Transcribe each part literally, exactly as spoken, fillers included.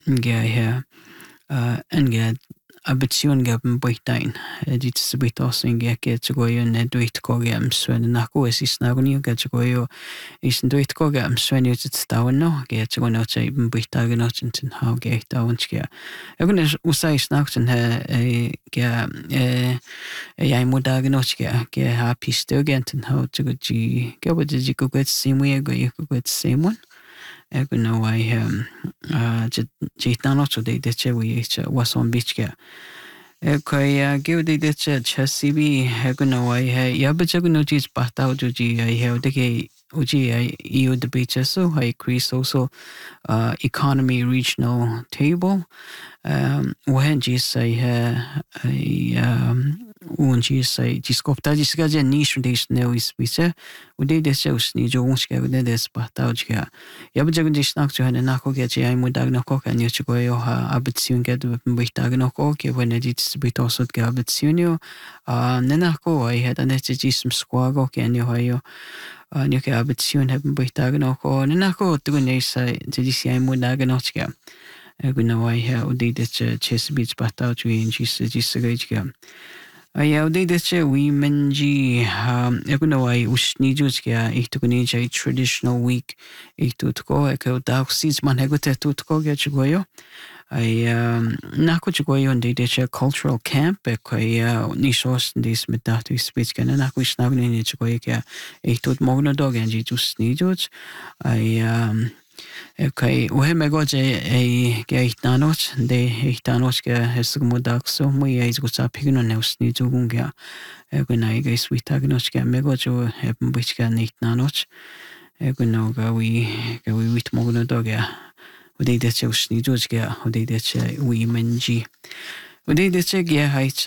ge he en ge abitsion ge boitain dit se bitos in ge ke to go in duit ko ge am swen na ko is is na gni ge to go yo is duit ko ge am swen yo tit sta no ge to go no che boita ge no tin ha ge ta un ge egun is usai snachten he ge ja mo da ge no ge ge ha pisto ge tin ha to go ji ge wo ji go get sim we go you go get sim one egun no I um uh ji ta no to de de che we was on beach ge Kaya give the ditch chasibi hegunawai he yabajagunoji's batao juji I have the uji I you the beaches so I increase also uh economy regional table um when ji say I um un ji say discopta disgaja niche this no is bicha ude de shows ni jo uns ke de des batao jiga yabajagun dis nak jo na ko ge ji I mudag na ko kan yo go yo ha abitsion ge de bichtag na ko ke when it is bitosot ge abitsionio uh nena ko I had an etjism squago ke an yo ha yo ni ke abitsion haben bichtag na ko nena ko tu ne sai ji si I mudag na ke Egunawai he ude de chess beats batao ju in ji ji ge Aya ude de we menji egunawai usni ju ge ich tu ni jai traditional week ich tu ko e ko da sis man he gote tu ko ge go yo I um na ko go yo ude de cultural camp e ko ni sos dis mit da tu speech ge na ko snag ni go ge ich tu mogno dog en ji usni ju I um Okay, uhe me goje e ge ich danos de ich danos ge hesug modak so mu ye is gutsa pigno neus ni jugun ge e go na ge swita gnos ge me gojo e bich ge nicht nanos e go no ga wi ge wi wit mogno do ge u de de chus ni juj ge u de de che wi menji u de de che ge hait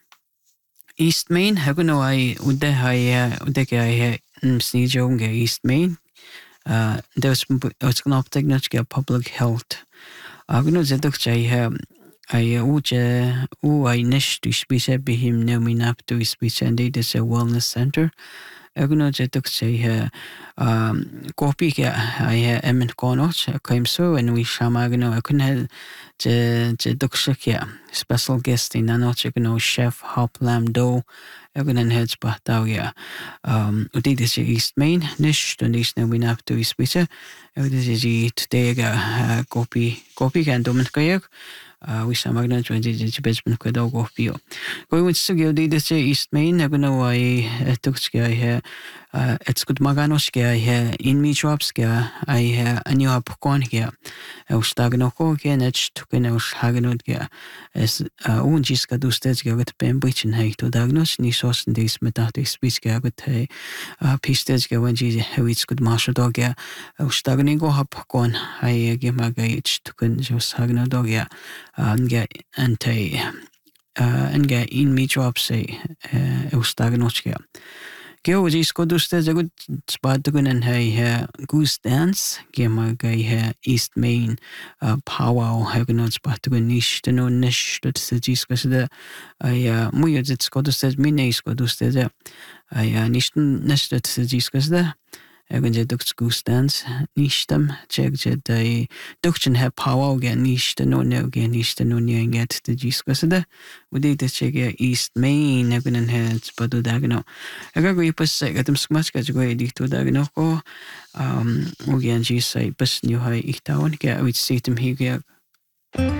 East Main ha go no ai u de hai u de ge ai sni jugun ge East Main Uh, there's it's going to take public health. I'm going to say that I uche u I nish to speak be him no me nap to speak and it is a wellness center. I'm going to say here um copy I am in Konoch came so and we shamagno I couldn't have the the duksha special guest in anoche no chef hop lamb dough Egun heads Batauia. Um, Udi is East Main, Nish, to Nish, no win up to East Bitter. This is today a copy, copy can dominate kayak. We some magnet when the basement could all go feel. Going to give the East Main, I know I took scare here. It's good Magano scare here in me drop scare. I hear a new upcorn here. I was stagnoko again, it's took an house haganot gear. As unjiska do stage with pen breach and hay to diagnose ni sauce and this metatic speech gear with a pistage gear when she it's good marshal dog gear. I was stagning go upcorn. I give my gauge to can just haganot dog gear. And get anti and get in me drop say Eustagnochia. Go with this good stage a good spot to go and hey goose dance, game a guy here East Main power have not spot to go niche to no niche that suggests because the I muy it's got to say mini got to say that I niche niche that suggests because the Egun je dukt goose dance nishtam check je dai duction have power again nish the no no again nish the no no get the discuss the we did the check East Main egun and heads but do dagno aga go ipas gatum smash ga go edit to dagno ko um again ji say bus new high ich down get with see them here